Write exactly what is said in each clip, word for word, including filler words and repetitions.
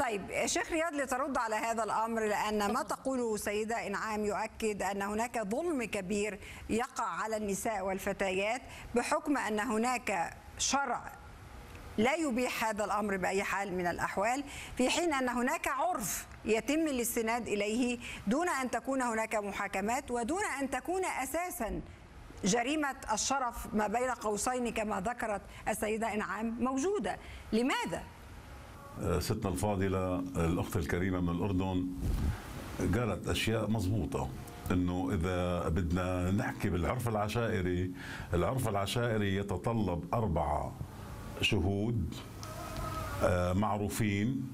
طيب شيخ رياض، لترد على هذا الأمر، لأن ما تقوله سيدة إنعام يؤكد أن هناك ظلم كبير يقع على النساء والفتيات بحكم أن هناك شرع لا يبيح هذا الأمر بأي حال من الأحوال، في حين أن هناك عرف يتم الاستناد إليه دون أن تكون هناك محاكمات ودون أن تكون أساساً جريمة الشرف ما بين قوسين كما ذكرت السيدة إنعام موجودة. لماذا؟ ستنا الفاضلة الأخت الكريمة من الأردن قالت أشياء مضبوطة، إنه إذا بدنا نحكي بالعرف العشائري، العرف العشائري يتطلب أربعة شهود معروفين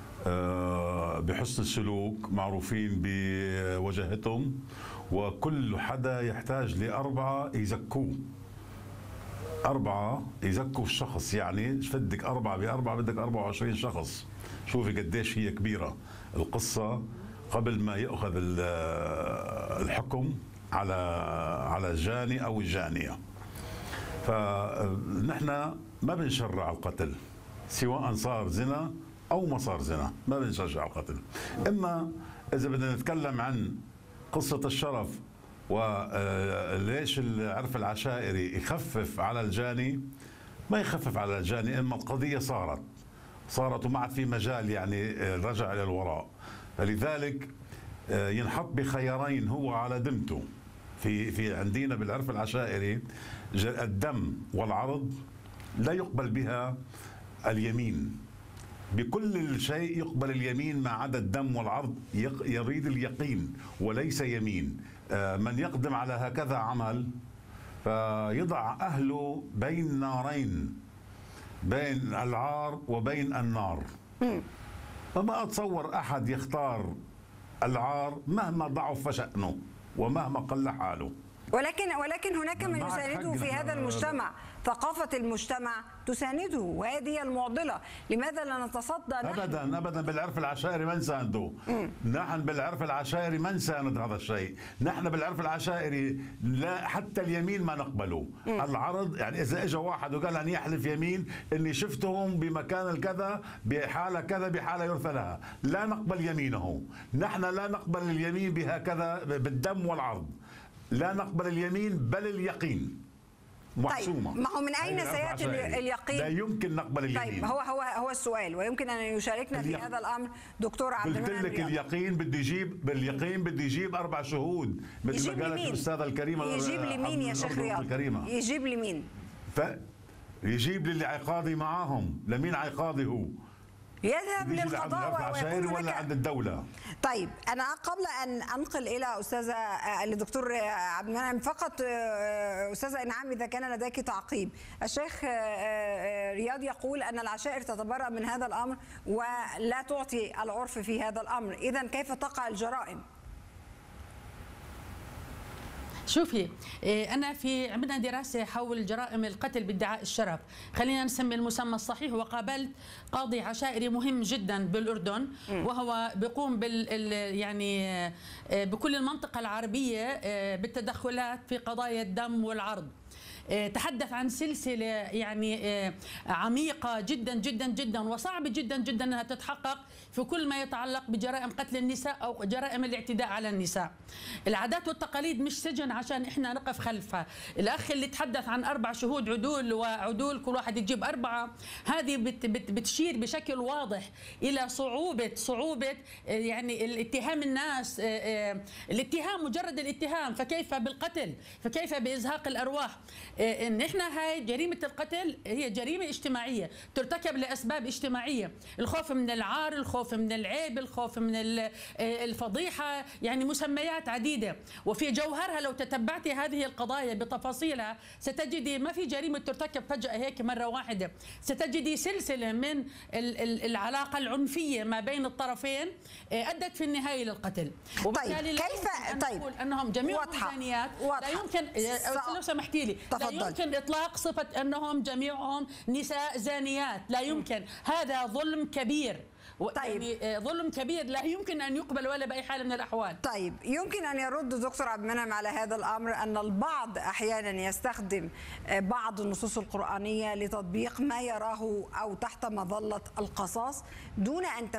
بحسن السلوك، معروفين بوجهتهم، وكل حدا يحتاج لأربعة يزكوه، أربعة يزكوا الشخص. يعني ايش بدك أربعة بأربعة؟ بدك أربعة وعشرين شخص. شوفي قديش هي كبيرة القصة قبل ما يأخذ الحكم على على الجاني أو الجانية. فنحن ما بنشرع القتل سواء صار زنا أو ما صار زنا، ما بنشجع القتل. إما إذا بدنا نتكلم عن قصة الشرف وليش العرف العشائري يخفف على الجاني، ما يخفف على الجاني، إما القضية صارت صارت وما عاد في مجال يعني رجع إلى الوراء. فلذلك ينحط بخيارين هو على ذمته. في في عندنا بالعرف العشائري الدم والعرض لا يقبل بها اليمين، بكل شيء يقبل اليمين ما عدا الدم والعرض، يريد اليقين وليس يمين. من يقدم على هكذا عمل فيضع أهله بين نارين، بين العار وبين النار. فما أتصور أحد يختار العار مهما ضعف شأنه ومهما قل حاله. ولكن ولكن هناك من يسانده في هذا المجتمع، ثقافة المجتمع تسانده، وهذه هي المعضلة. لماذا لا نتصدى نحن؟ أبدا أبدا بالعرف العشائري ما نسانده. نحن بالعرف العشائري ما نساند هذا الشيء. نحن بالعرف العشائري لا حتى اليمين ما نقبله. مم. العرض يعني إذا إجا واحد وقال أن يحلف يمين إني شفتهم بمكان الكذا بحالة كذا بحالة يرثى لها، لا نقبل يمينه. نحن لا نقبل اليمين بهكذا بالدم والعرض، لا نقبل اليمين بل اليقين محسومة. طيب ما هو من أين سيأتي اليقين؟ لا يمكن نقبل اليمين. طيب هو هو هو السؤال، ويمكن أن يشاركنا في هذا الأمر دكتور عبد المنعم. قلت لك اليقين بده يجيب، باليقين بده يجيب أربع شهود مثل ما قالت الأستاذة الكريمة. يجيب لمين يا شيخ رياض؟ يجيب لمين؟ ف يجيب للي عقاضي معاهم. لمين عقاضي هو؟ يذهب للقضاء ويكون ولا عند الدولة. طيب أنا قبل أن أنقل إلى أستاذة الدكتور عبد المنعم، فقط أستاذة إنعام إذا كان لديك تعقيب. الشيخ رياض يقول أن العشائر تتبرأ من هذا الأمر ولا تعطي العرف في هذا الأمر، إذن كيف تقع الجرائم؟ شوفي، أنا في عملنا دراسة حول جرائم القتل بادعاء الشرف، خلينا نسمي المسمى الصحيح، وقابلت قاضي عشائري مهم جدا بالأردن، وهو بيقوم بال يعني بكل المنطقة العربية بالتدخلات في قضايا الدم والعرض. تحدث عن سلسلة يعني عميقة جدا جدا جدا وصعب جدا جدا أنها تتحقق في كل ما يتعلق بجرائم قتل النساء أو جرائم الاعتداء على النساء. العادات والتقاليد مش سجن عشان إحنا نقف خلفها. الأخ اللي تحدث عن أربع شهود عدول وعدول كل واحد يجيب أربعة، هذه بت بت بتشير بشكل واضح إلى صعوبة صعوبة يعني الاتهام الناس. الاتهام مجرد الاتهام، فكيف بالقتل؟ فكيف بإزهاق الأرواح؟ ان احنا هاي جريمه القتل هي جريمه اجتماعيه ترتكب لاسباب اجتماعيه، الخوف من العار، الخوف من العيب، الخوف من الفضيحه، يعني مسميات عديده. وفي جوهرها لو تتبعتي هذه القضايا بتفاصيلها ستجدي ما في جريمه ترتكب فجاه هيك مره واحده، ستجدي سلسله من العلاقه العنفيه ما بين الطرفين ادت في النهايه للقتل. وبالتالي طيب كيف طيب انهم جميعهم زانيات، لا يمكن لو سمحتي لي لا يمكن إطلاق صفة أنهم جميعهم نساء زانيات، لا يمكن. هذا ظلم كبير. طيب يعني ظلم كبير لا يمكن أن يقبل ولا بأي حال من الأحوال. طيب يمكن أن يرد دكتور عبد المنعم على هذا الأمر أن البعض أحيانا يستخدم بعض النصوص القرآنية لتطبيق ما يراه أو تحت مظلة القصاص دون أن